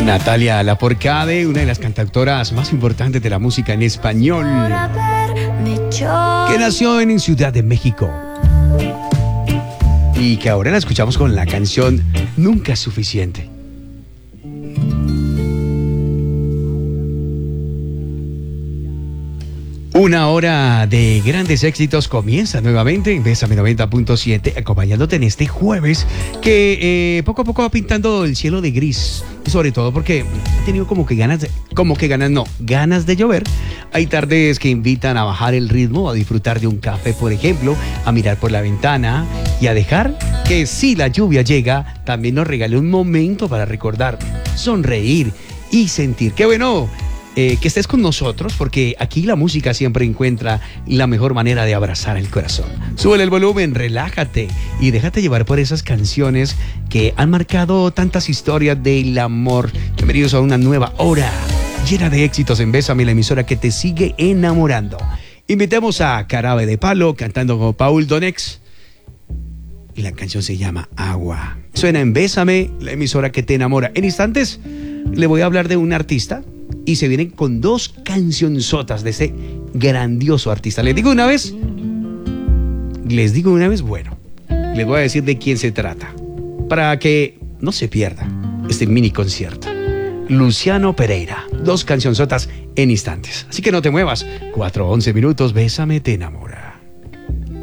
Natalia Lafourcade, una de las cantautoras más importantes de la música en español, que nació en Ciudad de México y que ahora la escuchamos con la canción Nunca es suficiente. Una hora de grandes éxitos comienza nuevamente en Bésame 90.7, acompañándote en este jueves que poco a poco va pintando el cielo de gris. Y sobre todo porque he tenido ganas de llover. Hay tardes que invitan a bajar el ritmo, a disfrutar de un café, por ejemplo, a mirar por la ventana y a dejar que si la lluvia llega, también nos regale un momento para recordar, sonreír y sentir. ¡Qué bueno! Que estés con nosotros, porque aquí la música siempre encuentra la mejor manera de abrazar el corazón. Súbele el volumen, relájate y déjate llevar por esas canciones que han marcado tantas historias del amor. Bienvenidos a una nueva hora llena de éxitos en Bésame, la emisora que te sigue enamorando. Invitemos a Jarabe de Palo cantando con Paul Donex y la canción se llama Agua. Suena en Bésame, la emisora que te enamora. En instantes le voy a hablar de un artista y se vienen con dos cancionzotas de ese grandioso artista. Les digo una vez, bueno, les voy a decir de quién se trata, para que no se pierda este mini concierto. Luciano Pereira, dos cancionzotas en instantes. Así que no te muevas, 4:11 minutos, Bésame, te enamora.